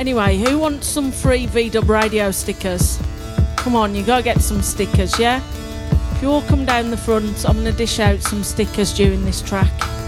Anyway, who wants some free V-Dub Radio stickers? Come on, you gotta get some stickers, yeah? If you all come down the front, I'm gonna dish out some stickers during this track.